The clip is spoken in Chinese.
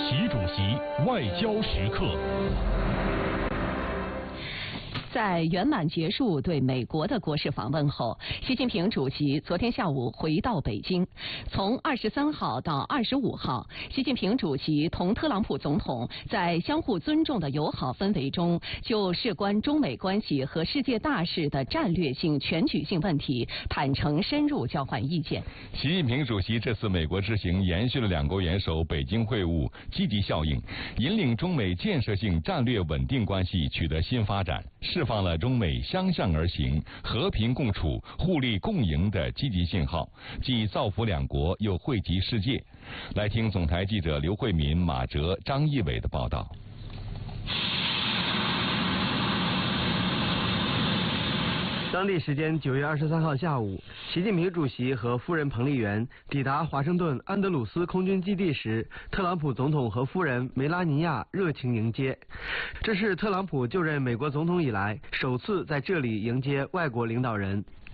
习主席外交时刻。 在圆满结束对美国的国事访问后，习近平主席昨天下午回到北京。从23号到25号，习近平主席同特朗普总统在相互尊重的友好氛围中，就事关中美关系和世界大事的战略性、全局性问题，坦诚深入交换意见。 习近平主席这次美国之行延续了两国元首北京会晤积极效应，引领中美建设性战略稳定关系取得新发展，释放了中美相向而行、和平共处、互利共赢的积极信号，既造福两国，又惠及世界。来听总台记者刘慧敏、马哲、张义伟的报道。 当地时间9月23号下午，习近平主席和夫人彭丽媛抵达华盛顿安德鲁斯空军基地时，特朗普总统和夫人梅拉尼亚热情迎接。这是特朗普就任美国总统以来首次在这里迎接外国领导人。